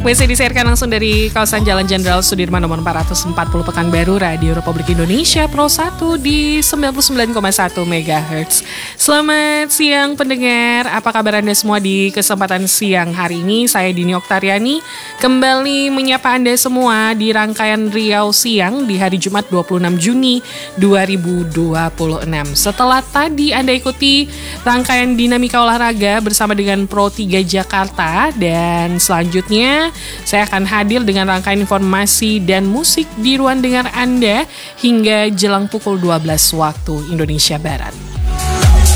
Masih disiarkan langsung dari kawasan Jalan Jenderal Sudirman nomor 440 Pekanbaru, Radio Republik Indonesia Pro 1 di 99,1 MHz. Selamat siang pendengar, apa kabar Anda semua di kesempatan siang hari ini? Saya Dini Oktariani kembali menyapa Anda semua di rangkaian Riau Siang di hari Jumat 26 Juni 2026. Setelah tadi Anda ikuti rangkaian dinamika olahraga bersama dengan Pro 3 Jakarta, dan selanjutnya saya akan hadir dengan rangkaian informasi dan musik di ruang dengar Anda hingga jelang pukul 12 waktu Indonesia Barat.